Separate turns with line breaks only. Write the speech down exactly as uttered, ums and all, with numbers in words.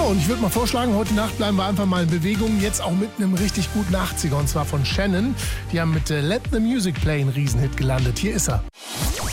und ich würde mal vorschlagen, heute Nacht bleiben wir einfach mal in Bewegung. Jetzt auch mit einem richtig guten achtziger, und zwar von Shannon. Die haben mit äh, Let the Music Play einen Riesenhit gelandet. Hier ist er.